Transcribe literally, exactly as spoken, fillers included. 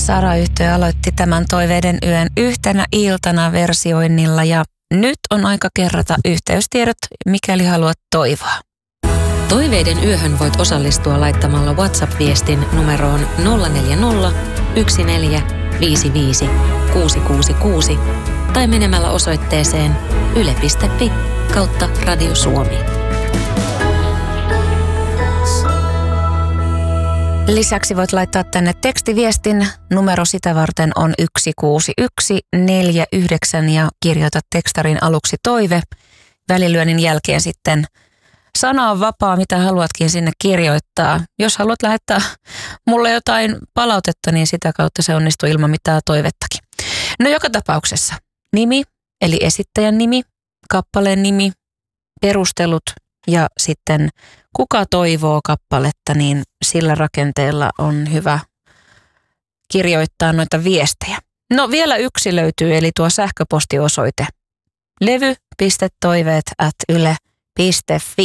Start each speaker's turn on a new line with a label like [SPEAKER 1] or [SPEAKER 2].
[SPEAKER 1] Sara-yhtye aloitti tämän Toiveiden yön yhtenä iltana versioinnilla ja nyt on aika kerrata yhteystiedot, mikäli haluat toivoa.
[SPEAKER 2] Toiveiden yöhön voit osallistua laittamalla WhatsApp-viestin numeroon nolla neljä nolla, yksi neljä, viisi viisi, kuusi kuusi kuusi tai menemällä osoitteeseen yle piste fi kautta Radio Suomi.
[SPEAKER 1] Lisäksi voit laittaa tänne tekstiviestin. Numero sitä varten on yksi kuusi yksi neljä yhdeksän ja kirjoita tekstarin aluksi toive. Välilyönnin jälkeen sitten sana on vapaa, mitä haluatkin sinne kirjoittaa. Jos haluat lähettää mulle jotain palautetta, niin sitä kautta se onnistuu ilman mitään toivettakin. No joka tapauksessa nimi, eli esittäjän nimi, kappaleen nimi, perustelut ja sitten kuka toivoo kappaletta, niin sillä rakenteella on hyvä kirjoittaa noita viestejä. No vielä yksi löytyy, eli tuo sähköpostiosoite levy piste toiveet ät yle piste fi.